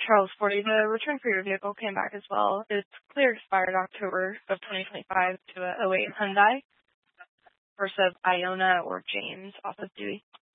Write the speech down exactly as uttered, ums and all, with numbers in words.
Charles Forty, the return for your vehicle came back as well. It's clear expired October of twenty twenty-five to a oh eight Hyundai versus Iona or James off of Dewey.